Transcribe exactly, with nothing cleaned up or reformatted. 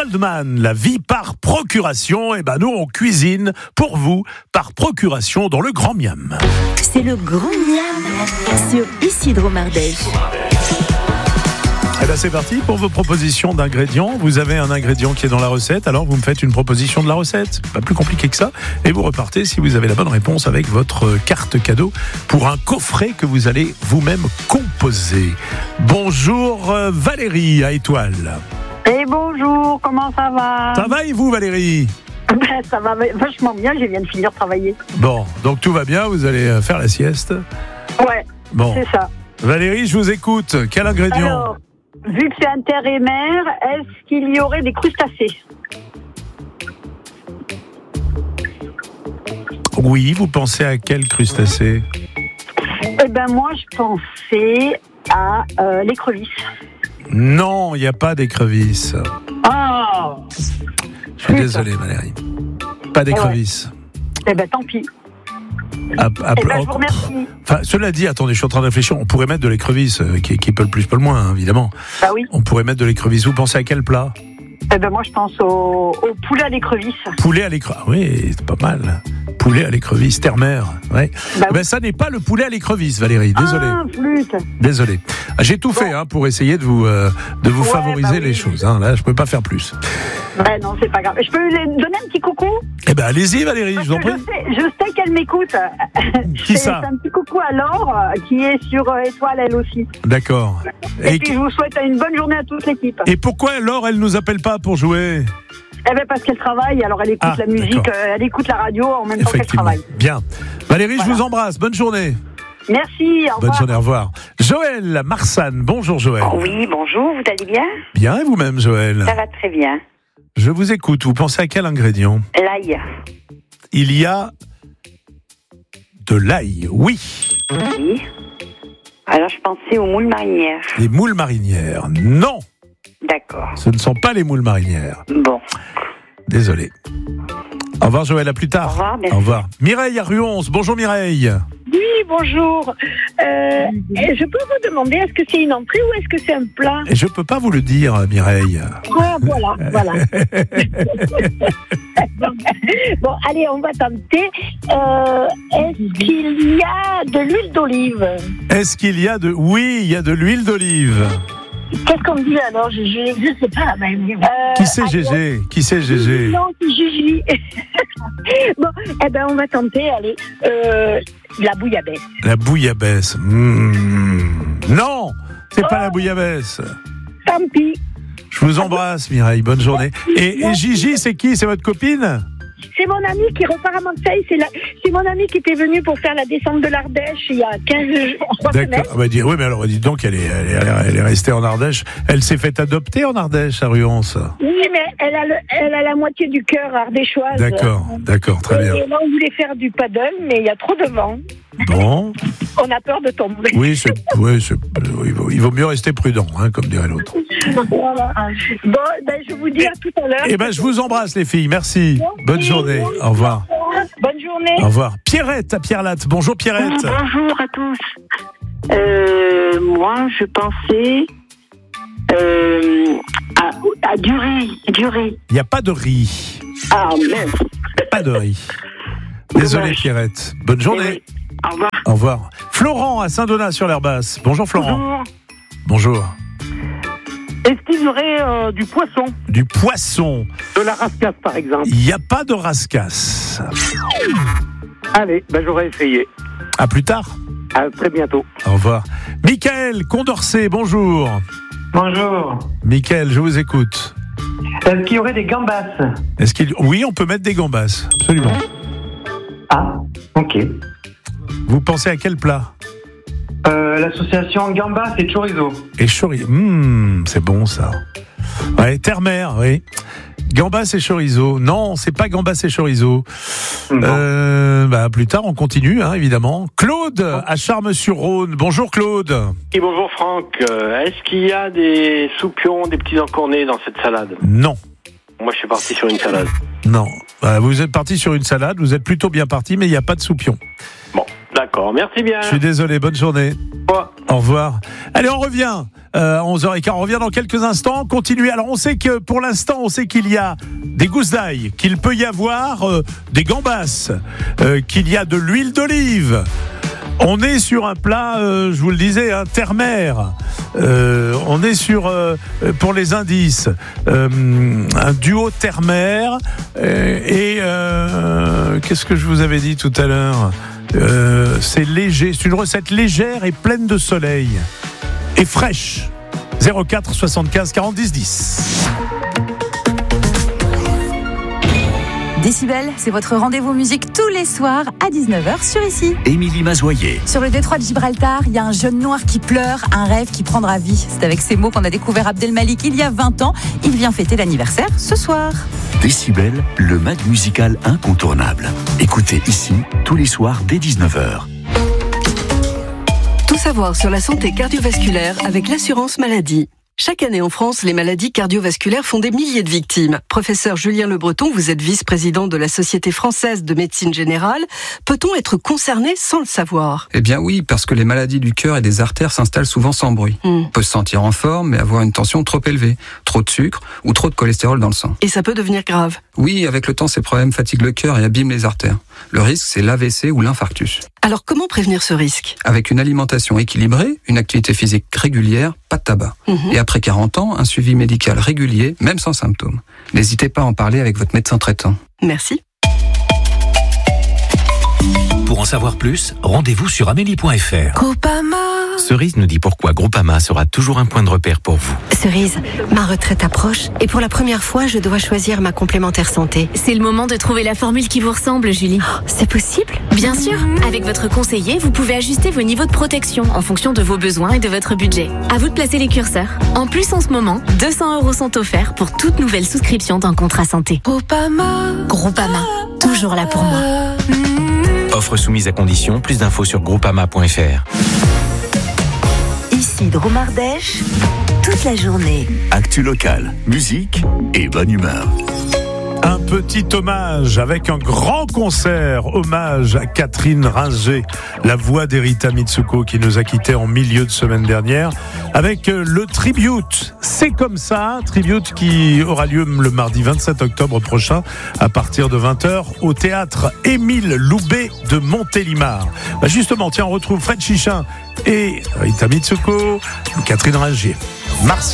Goldman, la vie par procuration. Et ben nous, on cuisine pour vous par procuration dans le Grand Miam. C'est le Grand Miam sur Isidro Mardèche. Eh ben c'est parti pour vos propositions d'ingrédients. Vous avez un ingrédient qui est dans la recette, alors vous me faites une proposition de la recette. Pas plus compliqué que ça. Et vous repartez si vous avez la bonne réponse avec votre carte cadeau pour un coffret que vous allez vous-même composer. Bonjour Valérie à Étoile. Et bonjour, comment ça va? Ça va et vous Valérie? Ben, ça va vachement bien, je viens de finir de travailler. Bon, donc tout va bien, vous allez faire la sieste? Ouais, bon. C'est ça. Valérie, je vous écoute. Quel ingrédient? Alors, vu que c'est intérimaire, est-ce qu'il y aurait des crustacés? Oui, vous pensez à quel crustacé? Eh ben moi, je pensais à euh, l'écrevisse. Non, il n'y a pas d'écrevisse. Ah, Je suis désolé Valérie. Pas d'écrevisse. Eh ben tant pis. À, à, Eh ben je vous remercie. Enfin, cela dit, attendez, je suis en train de réfléchir. On pourrait mettre de l'écrevisse, euh, qui, qui peut le plus, peut le moins, hein, évidemment. Bah oui. On pourrait mettre de l'écrevisse. Vous pensez à quel plat? Eh ben moi, je pense au, au poulet à l'écrevisse. Poulet à l'écrevisse. Oui, c'est pas mal. Poulet à l'écrevisse, terre-mer. Ouais. Bah eh ben, ça n'est pas le poulet à l'écrevisse, Valérie. Désolé. Ah, flûte. Désolé. J'ai tout fait hein, pour essayer de vous, euh, de vous Ouais, favoriser bah oui. les choses. Hein. Là, je peux pas faire plus. Ouais, non, c'est pas grave. Je peux lui donner un petit coucou? Eh ben, allez-y, Valérie, Parce je vous en que prie. je sais, je sais qu'elle m'écoute. Qui c'est, ça? c'est un petit coucou à Laure, euh, qui est sur euh, Étoile, elle aussi. D'accord. Et, Et, puis, je vous souhaite une bonne journée à toute l'équipe. et pourquoi Laure, elle nous appelle pas pour jouer? Eh ben, parce qu'elle travaille, alors elle écoute Ah, la musique, d'accord. euh, elle écoute la radio en même temps qu'elle Effectivement. travaille. Bien. Valérie, Voilà. je vous embrasse. Bonne journée. Merci, au Bonne revoir. journée, au revoir. Joël Marsanne. Bonjour Joël. Oui, bonjour, vous allez bien? Bien, et vous-même Joël? Ça va très bien. Je vous écoute. Vous pensez à quel ingrédient? L'ail. Il y a de l'ail. Oui. Oui. Alors, je pensais aux moules marinières. Les moules marinières. Non. D'accord. Ce ne sont pas les moules marinières. Bon. Désolé. Au revoir Joël, à plus tard. Au revoir, merci. Au revoir. Mireille à Ruons. Bonjour Mireille. Oui, bonjour. Euh, je peux vous demander, est-ce que c'est une entrée ou est-ce que c'est un plat? Et je peux pas vous le dire, Mireille. Ah, voilà, voilà. Bon, allez, on va tenter. Euh, est-ce qu'il y a de l'huile d'olive? Est-ce qu'il y a de... Oui, il y a de l'huile d'olive. Qu'est-ce qu'on dit alors? Je ne sais pas. Mais, euh, Qui c'est allez, Gégé? Qui c'est Gégé? Non, c'est Gigi. Bon, eh ben, on va tenter, allez, euh, la bouillabaisse. La bouillabaisse. Mmh. Non, c'est pas la bouillabaisse. Tant pis. Je vous embrasse, Mireille. Bonne journée. Et, et Gigi, c'est qui? C'est votre copine? C'est mon ami qui repart à Marseille. C'est, la... c'est mon ami qui était venu pour faire la descente de l'Ardèche il y a quinze jours. trois semaines. D'accord. Ah bah, dis, oui, mais alors, dis donc, elle est, elle, est, elle est restée en Ardèche. Elle s'est fait adopter en Ardèche, à Ruons. Oui, mais elle a, le, elle a la moitié du cœur ardéchoise. D'accord, d'accord, très bien. Et là, on voulait faire du paddle, mais il y a trop de vent. Bon. On a peur de tomber. Oui, c'est, oui, c'est, il, vaut, il vaut mieux rester prudent, hein, comme dirait l'autre. Voilà. Bon, ben, je vous dis à tout à l'heure. Eh ben, je vous embrasse, les filles. Merci. Bonne journée. Au revoir. Bonne journée. Au revoir. Pierrette à Pierre-Latte. Bonjour, Pierrette. Bonjour à tous. Euh, moi, je pensais euh, à, à du riz. Du riz. Il n'y a pas de riz. Ah, mince. Pas de riz. Désolé, Dommage. Pierrette. Bonne journée. Au revoir. Au revoir. Florent à Saint-Donat-sur-l'Herbasse. Bonjour, Florent. Bonjour. Est-ce qu'il y aurait euh, du poisson? Du poisson. De la rascasse, par exemple? Il n'y a pas de rascasse. Allez, ben j'aurais essayé. À plus tard. À très bientôt. Au revoir. Michael Condorcet, bonjour. Bonjour. Michael, je vous écoute. Est-ce qu'il y aurait des gambas? Est-ce qu'il... Oui, on peut mettre des gambas. Absolument. Ah, ok. Vous pensez à quel plat? Euh, l'association gambas et chorizo. Et chorizo. Mmh, c'est bon ça. Ouais, terre-mer, oui. Gambas et chorizo. Non, c'est pas gambas et chorizo. Euh, bah, plus tard, on continue, hein, évidemment. Claude, à Charmes-sur-Rhône. Bonjour Claude. Et bonjour Franck. Euh, est-ce qu'il y a des soupions, des petits encornés dans cette salade? Non. Moi, je suis parti sur une salade. Non. Bah, vous êtes parti sur une salade, vous êtes plutôt bien parti, mais il n'y a pas de soupion. Bon, d'accord. D'accord, merci bien. Je suis désolé, bonne journée. Ouais. Au revoir. Allez, on revient euh, à onze heures quinze, on revient dans quelques instants. Continuez. Alors, on sait que pour l'instant, on sait qu'il y a des gousses d'ail, qu'il peut y avoir euh, des gambas, euh, qu'il y a de l'huile d'olive. On est sur un plat, euh, je vous le disais, hein, terre-mer. Euh, on est sur, euh, pour les indices, euh, un duo terre-mer. Euh, et euh, qu'est-ce que je vous avais dit tout à l'heure ? euh, C'est léger, c'est une recette légère et pleine de soleil. Et fraîche. zéro quatre soixante-quinze quarante dix dix. Décibel, c'est votre rendez-vous musique tous les soirs à dix-neuf heures sur ici. Émilie Mazoyer. Sur le détroit de Gibraltar, il y a un jeune noir qui pleure, un rêve qui prendra vie. C'est avec ces mots qu'on a découvert Abdelmalik il y a vingt ans. Il vient fêter l'anniversaire ce soir. Décibel, le mag musical incontournable. Écoutez ici tous les soirs dès dix-neuf heures. Tout savoir sur la santé cardiovasculaire avec l'assurance maladie. Chaque année en France, les maladies cardiovasculaires font des milliers de victimes. Professeur Julien Le Breton, vous êtes vice-président de la Société française de médecine générale. Peut-on être concerné sans le savoir ? Eh bien oui, parce que les maladies du cœur et des artères s'installent souvent sans bruit. Mm. On peut se sentir en forme, mais avoir une tension trop élevée, trop de sucre ou trop de cholestérol dans le sang. Et ça peut devenir grave ? Oui, avec le temps, ces problèmes fatiguent le cœur et abîment les artères. Le risque, c'est l'A V C ou l'infarctus. Alors comment prévenir ce risque ? Avec une alimentation équilibrée, une activité physique régulière, pas de tabac. Mmh. Et après quarante ans, un suivi médical régulier, même sans symptômes. N'hésitez pas à en parler avec votre médecin traitant. Merci. Pour en savoir plus, rendez-vous sur amélie point f r. Groupama. Cerise nous dit pourquoi Groupama sera toujours un point de repère pour vous. Cerise, ma retraite approche et pour la première fois, je dois choisir ma complémentaire santé. C'est le moment de trouver la formule qui vous ressemble, Julie. Oh, c'est possible ? Bien sûr. Avec votre conseiller, vous pouvez ajuster vos niveaux de protection en fonction de vos besoins et de votre budget. À vous de placer les curseurs. En plus, en ce moment, deux cents euros sont offerts pour toute nouvelle souscription d'un contrat santé. Groupama. Groupama, toujours là pour moi. Offre soumise à condition. Plus d'infos sur groupama point f r. Ici Dromardèche, toute la journée. Actu locale, musique et bonne humeur. Un petit hommage avec un grand concert, hommage à Catherine Ringer, la voix d'Erita Mitsuko qui nous a quittés en milieu de semaine dernière, avec le tribute. C'est comme ça, tribute qui aura lieu le mardi vingt-sept octobre prochain à partir de vingt heures au théâtre Émile Loubet de Montélimar. Bah justement, tiens, on retrouve Fred Chichin et Erita Mitsuko, Catherine Ringer. Martial.